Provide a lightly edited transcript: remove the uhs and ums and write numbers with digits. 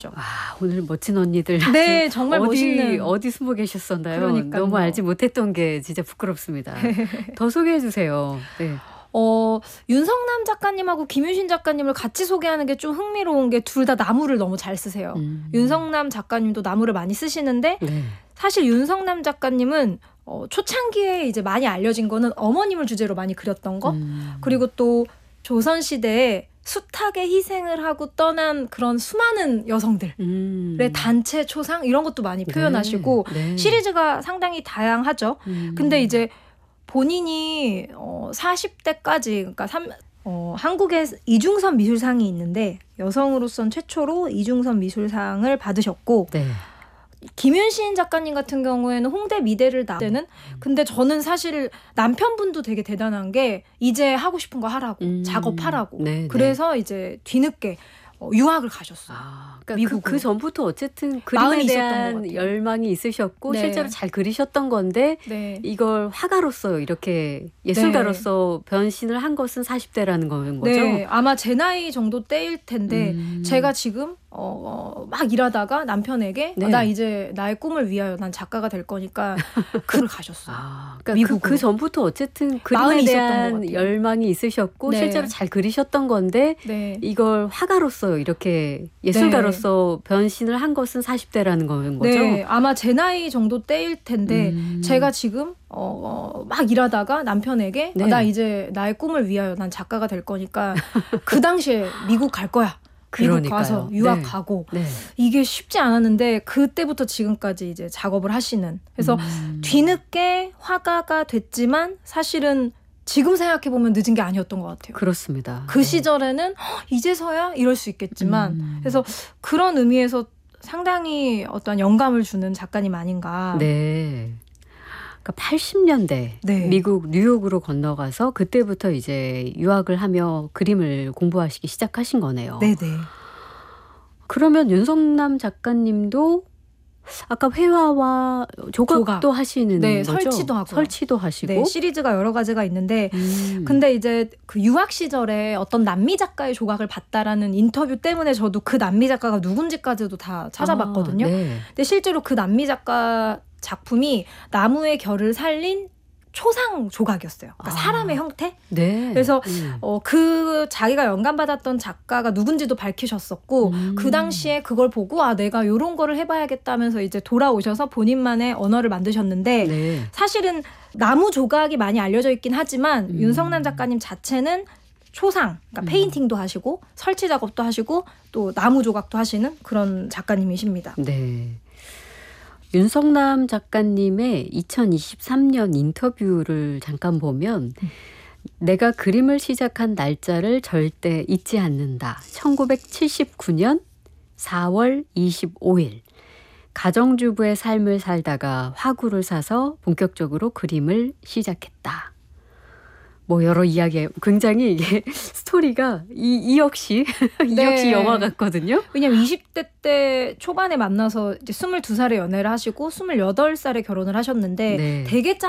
오늘 멋진 언니들. 네, 정말 멋있는. 어디 숨어 계셨었나요? 그러니까요. 너무 알지 못했던 게 진짜 부끄럽습니다. 더 소개해 주세요. 네. 윤성남 작가님하고 김윤신 작가님을 같이 소개하는 게 좀 흥미로운 게 둘 다 나무를 너무 잘 쓰세요. 윤성남 작가님도 나무를 많이 쓰시는데 네. 사실 윤성남 작가님은 초창기에 이제 많이 알려진 거는 어머님을 주제로 많이 그렸던 거, 그리고 또 조선시대에 숱하게 희생을 하고 떠난 그런 수많은 여성들의 단체 초상 이런 것도 많이 표현하시고 네. 시리즈가 상당히 다양하죠. 근데 이제 본인이 40대까지 그러니까 한국에 이중선 미술상이 있는데 여성으로선 최초로 이중선 미술상을 받으셨고 네. 김윤신 작가님 같은 경우에는 홍대 미대를 나올 때는 근데 저는 사실 남편분도 되게 대단한 게 이제 하고 싶은 거 하라고 작업하라고 네, 그래서 이제 뒤늦게 유학을 가셨어요. 그러니까 미국으로. 그 전부터 어쨌든 마음이 그림에 있었던 것 대한 같아요. 열망이 있으셨고 네. 실제로 잘 그리셨던 건데 네. 이걸 화가로서 이렇게 예술가로서 변신을 한 것은 40대라는 거죠. 네, 아마 제 나이 정도 때일 텐데 제가 지금 막 일하다가 남편에게 네. 나 이제 나의 꿈을 위하여 난 작가가 될 거니까 그걸 가셨어요. 그러니까 미국으로. 그 전부터 어쨌든 마음이 그림에 있었던 것 대한 같아요. 열망이 있으셨고 네. 실제로 잘 그리셨던 건데 네. 이걸 화가로서 이렇게 예술가로서 변신을 한 것은 40대라는 거죠. 네, 아마 제 나이 정도 때일 텐데 제가 지금 막 일하다가 남편에게 네. 나 이제 나의 꿈을 위하여 난 작가가 될 거니까 그 당시에 미국 갈 거야. 미국 그러니까요. 가서 유학 네. 가고 네. 이게 쉽지 않았는데 그때부터 지금까지 이제 작업을 하시는. 그래서 뒤늦게 화가가 됐지만 사실은 지금 생각해보면 늦은 게 아니었던 것 같아요. 그렇습니다. 그 시절에는 이제서야 이럴 수 있겠지만 그래서 그런 의미에서 상당히 어떤 영감을 주는 작가님 아닌가. 네. 그러니까 80년대 네. 미국 뉴욕으로 건너가서 그때부터 이제 유학을 하며 그림을 공부하시기 시작하신 거네요. 네네. 그러면 윤성남 작가님도 아까 회화와 조각도 하시는 네, 거죠? 설치도 하고요. 설치도 하시고. 네, 시리즈가 여러 가지가 있는데 근데 이제 그 유학 시절에 어떤 남미 작가의 조각을 봤다라는 인터뷰 때문에 저도 그 남미 작가가 누군지까지도 다 찾아봤거든요. 네. 근데 실제로 그 남미 작가 작품이 나무의 결을 살린 초상 조각이었어요. 그러니까 사람의 형태? 네. 그래서 그 자기가 영감받았던 작가가 누군지도 밝히셨었고 그 당시에 그걸 보고 내가 이런 거를 해봐야겠다면서 이제 돌아오셔서 본인만의 언어를 만드셨는데 네. 사실은 나무 조각이 많이 알려져 있긴 하지만 윤성남 작가님 자체는 초상, 그러니까 페인팅도 하시고 설치 작업도 하시고 또 나무 조각도 하시는 그런 작가님이십니다. 네. 윤성남 작가님의 2023년 인터뷰를 잠깐 보면 내가 그림을 시작한 날짜를 절대 잊지 않는다. 1979년 4월 25일 가정주부의 삶을 살다가 화구를 사서 본격적으로 그림을 시작했다. 뭐 여러 이야기 굉장히 이게 스토리가 이 역시 이 네. 역시 영화 같거든요. 왜냐면 20대 때 초반에 만나서 이제 22살에 연애를 하시고 28살에 결혼을 하셨는데 네. 되게